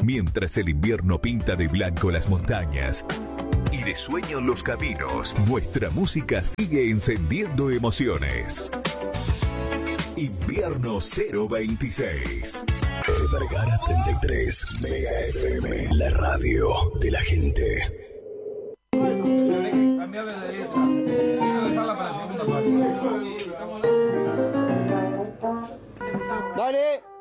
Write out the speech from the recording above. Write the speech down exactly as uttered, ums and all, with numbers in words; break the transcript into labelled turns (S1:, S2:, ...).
S1: Mientras el invierno pinta de blanco las montañas y de sueño los caminos, nuestra música sigue encendiendo emociones. Invierno cero veintiséis. Vergara treinta y tres, Mega F M, la radio de la gente.
S2: Cambiarle la letra. Quiero dejarla para la segunda parte.
S3: Dale.